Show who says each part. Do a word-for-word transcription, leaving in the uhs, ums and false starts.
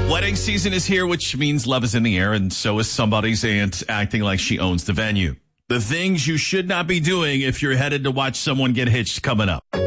Speaker 1: Wedding season is here, which means love is in the air, and so is somebody's aunt acting like she owns the venue. The things you should not be doing if you're headed to watch someone get hitched coming up.